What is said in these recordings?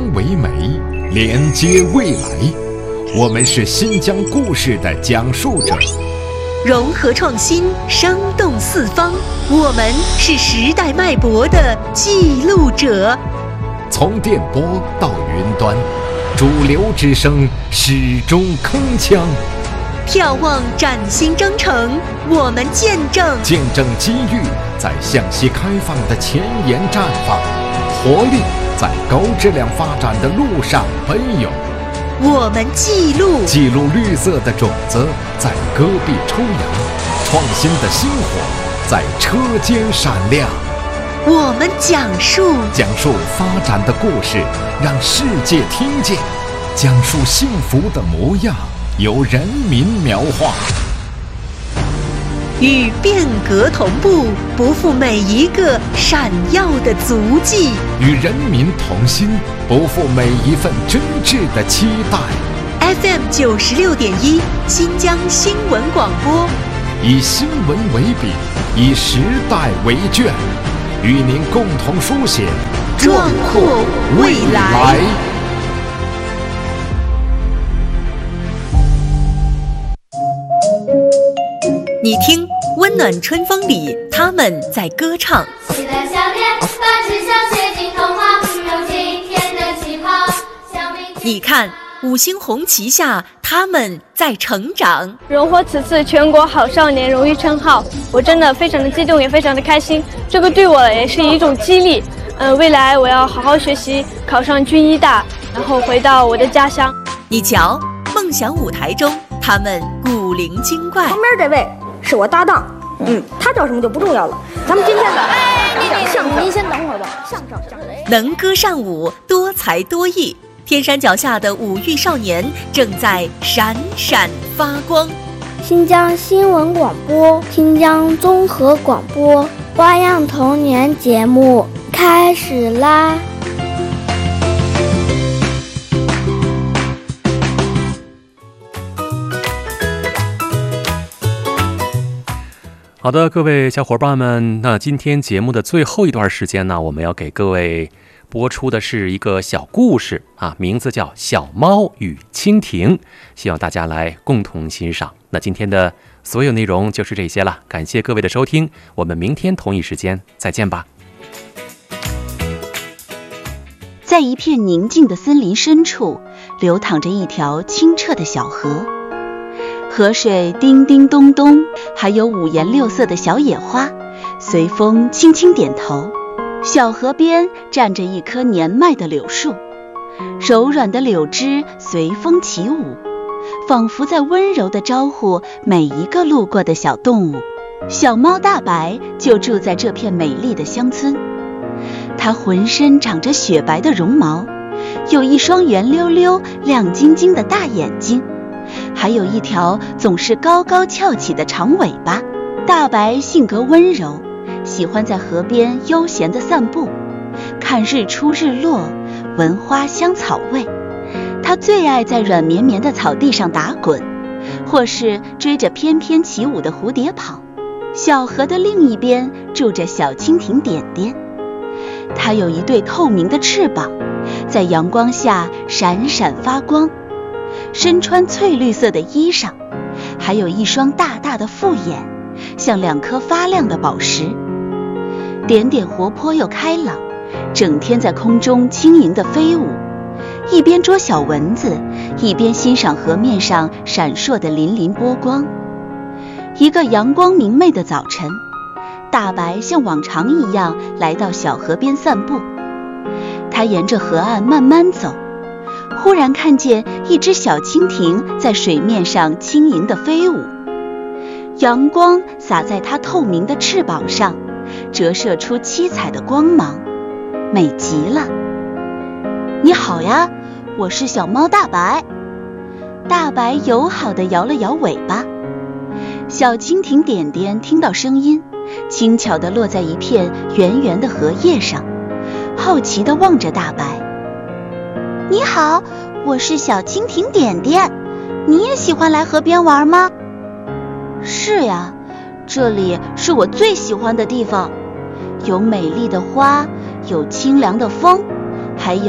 为媒，连接未来。我们是新疆故事的讲述者， 融合创新，生动四方。我们是时代脉搏的记录者。 从电波到云端，主流之声始终铿锵。 眺望崭新征程，我们见证机遇在向西开放的前沿绽放，活力在高质量发展的路上奔涌。 我们记录绿色的种子在戈壁抽芽，创新的星火在车间闪亮。 我们讲述发展的故事，让世界听见；讲述幸福的模样，由人民描画。 与变革同步，不负每一个闪耀的足迹； 与人民同心，不负每一份真挚的期待。 FM 96.1新疆新闻广播， 以新闻为笔，以时代为卷，与您共同书写壮阔未来。你听，温暖春风里，他们在歌唱。 喜乐笑脸，把志向写进童话，如今天的旗袍。 你看，五星红旗下，他们在成长。 荣获此次全国好少年荣誉称号，我真的非常的激动，也非常的开心。这个对我也是一种激励。未来我要好好学习，考上军医大，然后回到我的家乡。 你瞧，梦想舞台中，他们古灵精怪。 旁边这位是我搭档，他叫什么就不重要了。咱们今天的您先等会儿吧。相声能歌善舞，多才多艺，天山脚下的五育少年正在闪闪发光。 新疆新闻广播，新疆综合广播，花样童年节目开始啦！ 好的，各位小伙伴们，那今天节目的最后一段时间呢，我们要给各位播出的是一个小故事啊，名字叫《小猫与蜻蜓》，希望大家来共同欣赏。那今天的所有内容就是这些了，感谢各位的收听，我们明天同一时间再见吧。 在一片宁静的森林深处，流淌着一条清澈的小河。河水叮叮咚咚，还有五颜六色的小野花，随风轻轻点头。小河边站着一棵年迈的柳树，柔软的柳枝随风起舞，仿佛在温柔地招呼每一个路过的小动物。小猫大白就住在这片美丽的乡村，它浑身长着雪白的绒毛，有一双圆溜溜、亮晶晶的大眼睛，还有一条总是高高翘起的长尾巴。大白性格温柔，喜欢在河边悠闲地散步，看日出日落，闻花香草味。他最爱在软绵绵的草地上打滚，或是追着翩翩起舞的蝴蝶跑。小河的另一边住着小蜻蜓点点，它有一对透明的翅膀，在阳光下闪闪发光，身穿翠绿色的衣裳，还有一双大大的复眼，像两颗发亮的宝石。点点活泼又开朗，整天在空中轻盈地飞舞，一边捉小蚊子，一边欣赏河面上闪烁的粼粼波光。一个阳光明媚的早晨，大白像往常一样来到小河边散步。他沿着河岸慢慢走，忽然看见一只小蜻蜓在水面上轻盈地飞舞，阳光洒在它透明的翅膀上，折射出七彩的光芒，美极了。你好呀，我是小猫大白。大白友好地摇了摇尾巴。小蜻蜓点点听到声音，轻巧地落在一片圆圆的荷叶上，好奇地望着大白。你好，我是小蜻蜓点点，你也喜欢来河边玩吗？是呀，这里是我最喜欢的地方，有美丽的花，有清凉的风，还有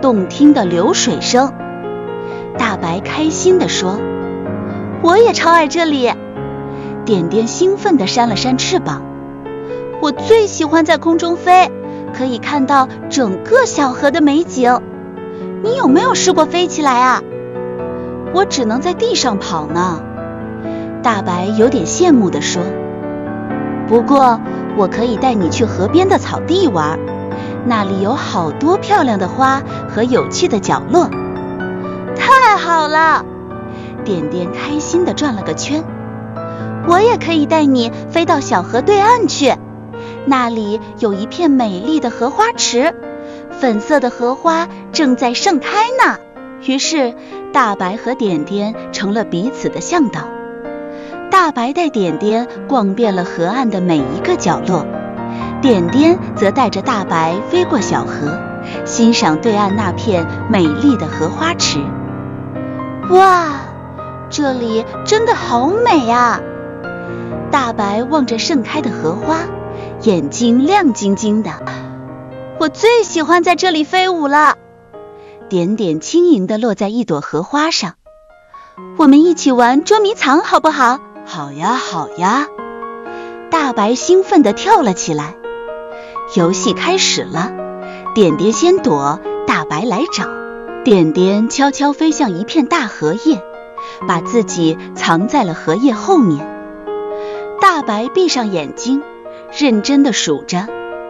动听的流水声。大白开心地说：“我也超爱这里。”点点兴奋地扇了扇翅膀：“我最喜欢在空中飞，可以看到整个小河的美景。你有没有试过飞起来啊？”“我只能在地上跑呢。”大白有点羡慕地说。“不过我可以带你去河边的草地玩，那里有好多漂亮的花和有趣的角落。”“太好了！”点点开心地转了个圈。“我也可以带你飞到小河对岸去，那里有一片美丽的荷花池，粉色的荷花正在盛开呢。”于是大白和点点成了彼此的向导。大白带点点逛遍了河岸的每一个角落，点点则带着大白飞过小河，欣赏对岸那片美丽的荷花池。哇，这里真的好美啊！大白望着盛开的荷花，眼睛亮晶晶的。“我最喜欢在这里飞舞了。”点点轻盈地落在一朵荷花上。“我们一起玩捉迷藏好不好？”“好呀，好呀！”大白兴奋地跳了起来。游戏开始了，点点先躲，大白来找。点点悄悄飞向一片大荷叶，把自己藏在了荷叶后面。大白闭上眼睛，认真地数着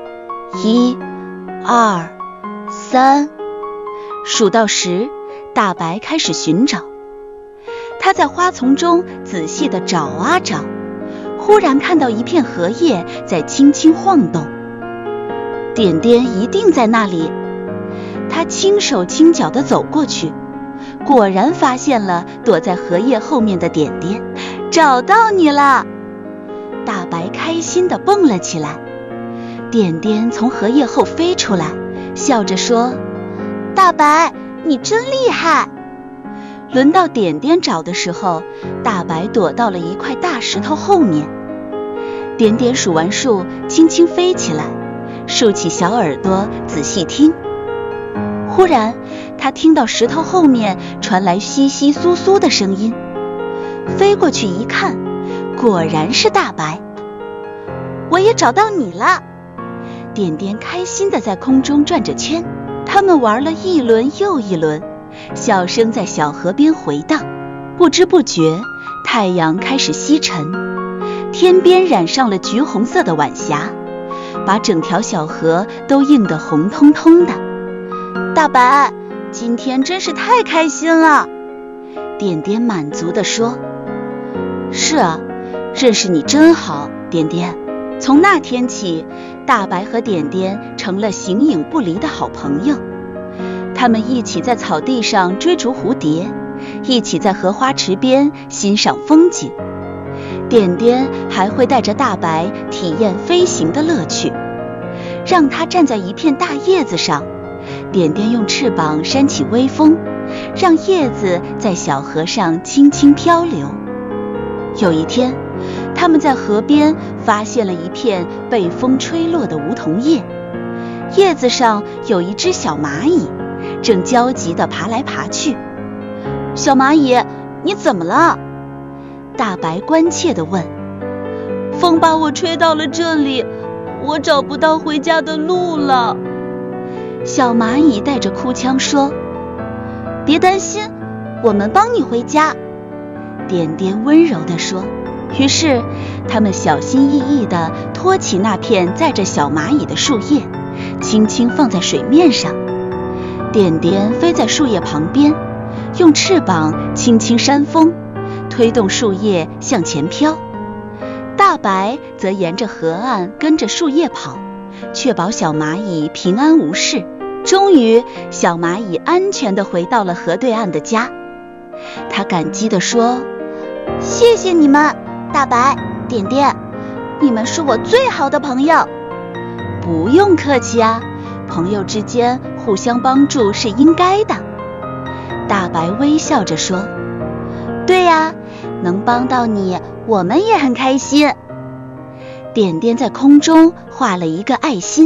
：1、2、3。数到10，大白开始寻找。他在花丛中仔细地找啊找，忽然看到一片荷叶在轻轻晃动。点点一定在那里。他轻手轻脚地走过去，果然发现了躲在荷叶后面的点点。“找到你了！”大白开心地蹦了起来。点点从荷叶后飞出来，笑着说：“大白，你真厉害！”轮到点点找的时候，大白躲到了一块大石头后面。点点数完数，轻轻飞起来，竖起小耳朵仔细听。忽然他听到石头后面传来窸窸窣窣的声音，飞过去一看，果然是大白。“我也找到你了！”点点开心地在空中转着圈，他们玩了一轮又一轮，笑声在小河边回荡。不知不觉，太阳开始西沉，天边染上了橘红色的晚霞，把整条小河都映得红彤彤的。“大白，今天真是太开心了！”点点满足地说。“是啊，认识你真好，点点。”从那天起，大白和点点成了形影不离的好朋友。他们一起在草地上追逐蝴蝶，一起在荷花池边欣赏风景。点点还会带着大白体验飞行的乐趣，让他站在一片大叶子上，点点用翅膀扇起微风，让叶子在小河上轻轻漂流。有一天，他们在河边发现了一片被风吹落的梧桐叶，叶子上有一只小蚂蚁，正焦急地爬来爬去。“小蚂蚁，你怎么了？”大白关切地问。“风把我吹到了这里，我找不到回家的路了。”小蚂蚁带着哭腔说。“别担心，我们帮你回家。”点点温柔地说。于是他们小心翼翼地托起那片载着小蚂蚁的树叶，轻轻放在水面上。点点飞在树叶旁边，用翅膀轻轻扇风，推动树叶向前飘。大白则沿着河岸跟着树叶跑，确保小蚂蚁平安无事。终于，小蚂蚁安全地回到了河对岸的家。他感激地说：“谢谢你们，大白、点点，你们是我最好的朋友。”“不用客气啊，朋友之间互相帮助是应该的。”大白微笑着说。“对呀，能帮到你，我们也很开心。”点点在空中画了一个爱心，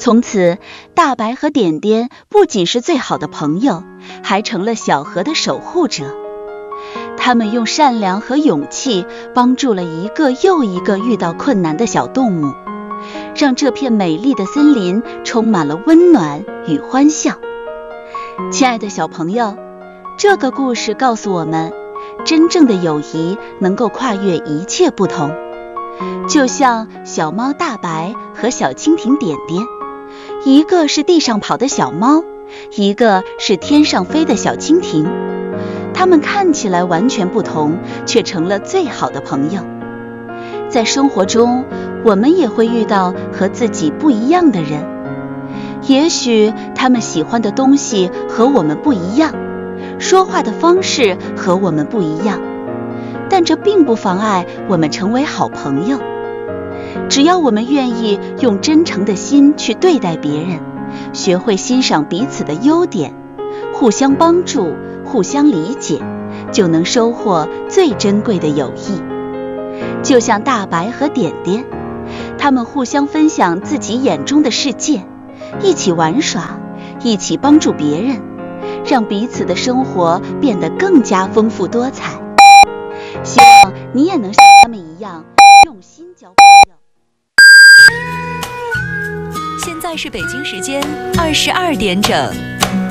从此，大白和点点不仅是最好的朋友，还成了小河的守护者。他们用善良和勇气帮助了一个又一个遇到困难的小动物，让这片美丽的森林充满了温暖与欢笑。亲爱的小朋友，这个故事告诉我们，真正的友谊能够跨越一切不同。就像小猫大白和小蜻蜓点点，一个是地上跑的小猫，一个是天上飞的小蜻蜓，它们看起来完全不同，却成了最好的朋友。在生活中，我们也会遇到和自己不一样的人，也许他们喜欢的东西和我们不一样，说话的方式和我们不一样，但这并不妨碍我们成为好朋友。只要我们愿意用真诚的心去对待别人，学会欣赏彼此的优点，互相帮助，互相理解，就能收获最珍贵的友谊。就像大白和点点，他们互相分享自己眼中的世界，一起玩耍，一起帮助别人，让彼此的生活变得更加丰富多彩。希望你也能像他们一样用心交朋友。 现在是北京时间22点整。